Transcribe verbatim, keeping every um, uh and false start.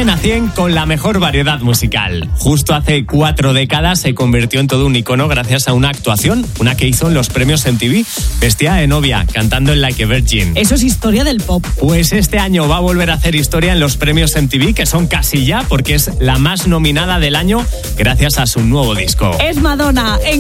cadena cien con la mejor variedad musical. Justo hace cuatro décadas se convirtió en todo un icono gracias a una actuación, una que hizo en los premios M T V. Vestía de novia, cantando en Like a Virgin. Eso es historia del pop. Pues este año va a volver a hacer historia en los premios M T V, que son casi ya, porque es la más nominada del año gracias a su nuevo disco. Es Madonna. En